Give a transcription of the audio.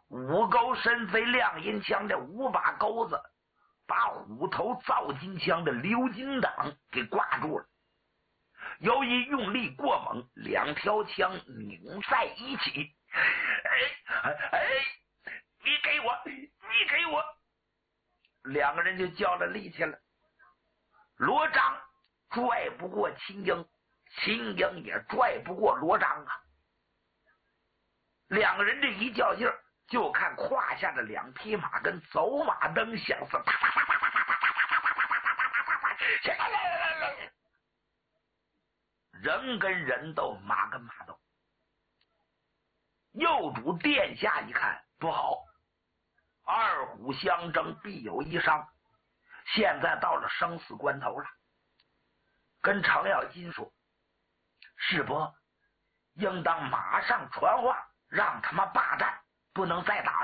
五钩神飞亮银枪的五把钩子把虎头造金枪的刘金党给挂住了。由于用力过猛，两条枪拧在一起。你给我，你给我！两个人就较了力气了。罗章拽不过秦英，秦英也拽不过罗章啊。两个人这一较劲儿，就看胯下的两匹马跟走马灯相似，人跟人斗，马跟马斗。右主殿下一看不好，二虎相争必有一伤，现在到了生死关头了。跟程咬金说，世伯应当马上传话，让他们罢战，不能再打